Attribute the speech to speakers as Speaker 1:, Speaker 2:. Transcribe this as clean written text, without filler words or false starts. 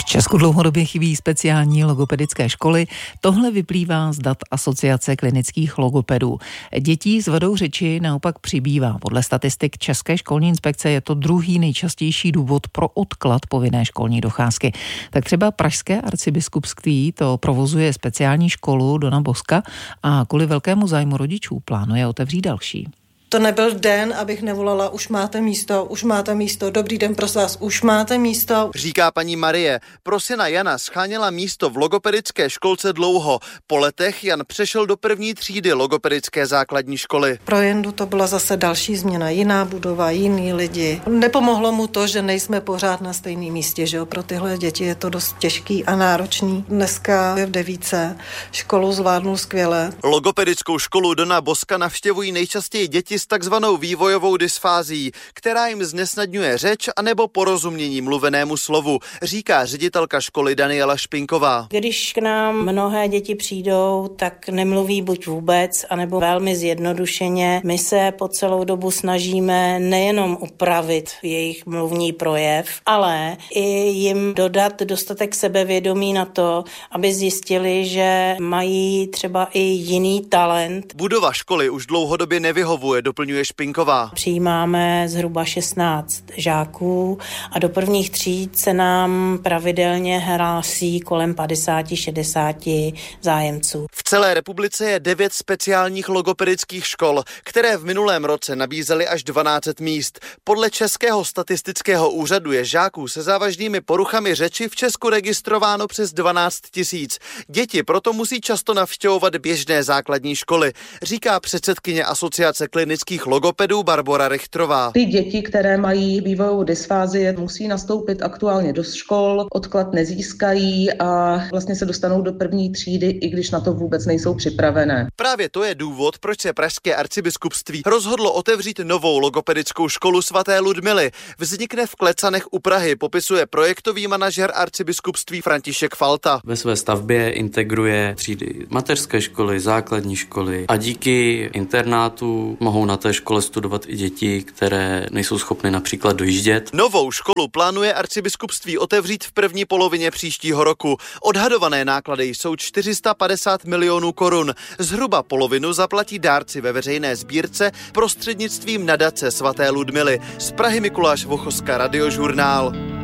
Speaker 1: Česku dlouhodobě chybí speciální logopedické školy. Tohle vyplývá z dat Asociace klinických logopedů. Dětí s vadou řeči naopak přibývá. Podle statistik České školní inspekce je to druhý nejčastější důvod pro odklad povinné školní docházky. Tak třeba pražské arcibiskupství to provozuje speciální školu Dona Boska a kvůli velkému zájmu rodičů plánuje otevřít další.
Speaker 2: To nebyl den, abych nevolala, už máte místo, dobrý den, prosím vás, už máte místo.
Speaker 3: Říká paní Marie. Pro syna Jana scháněla místo v logopedické školce dlouho. Po letech Jan přešel do první třídy logopedické základní školy.
Speaker 2: Pro Jendu to byla zase další změna, jiná budova, jiný lidi. Nepomohlo mu to, že nejsme pořád na stejném místě, že jo? Pro tyhle děti je to dost těžký a náročný. Dneska je v 9. Školu zvládnul skvěle.
Speaker 3: Logopedickou školu Dona Boska navštěvují nejčastěji děti s takzvanou vývojovou dysfází, která jim znesnadňuje řeč anebo porozumění mluvenému slovu, říká ředitelka školy Daniela Špinková.
Speaker 4: Když k nám mnohé děti přijdou, tak nemluví buď vůbec, anebo velmi zjednodušeně. My se po celou dobu snažíme nejenom upravit jejich mluvní projev, ale i jim dodat dostatek sebevědomí na to, aby zjistili, že mají třeba i jiný talent.
Speaker 3: Budova školy už dlouhodobě nevyhovuje, doplňuje Špinková.
Speaker 4: Přijímáme zhruba 16 žáků a do prvních tříd se nám pravidelně hlásí kolem 50-60 zájemců.
Speaker 3: V celé republice je 9 speciálních logopedických škol, které v minulém roce nabízely až 12 míst. Podle Českého statistického úřadu je žáků se závažnými poruchami řeči v Česku registrováno přes 12 000. Děti proto musí často navštěvovat běžné základní školy, říká předsedkyně Asociace klinických logopedů Barbora Richtrová.
Speaker 5: Ty děti, které mají vývojovou dysfázii, musí nastoupit aktuálně do škol, odklad nezískají a vlastně se dostanou do první třídy, i když na to vůbec nejsou připravené.
Speaker 3: Právě to je důvod, proč se pražské arcibiskupství rozhodlo otevřít novou logopedickou školu svaté Ludmily. Vznikne v Klecanech u Prahy, popisuje projektový manažer arcibiskupství František Falta.
Speaker 6: Ve své stavbě integruje třídy mateřské školy, základní školy a díky internátu mohou na té škole studovat i děti, které nejsou schopny například dojíždět.
Speaker 3: Novou školu plánuje arcibiskupství otevřít v první polovině příštího roku. Odhadované náklady jsou 450 milionů korun. Zhruba polovinu zaplatí dárci ve veřejné sbírce prostřednictvím nadace svaté Ludmily. Z Prahy Mikuláš Vochoska, Radiožurnál.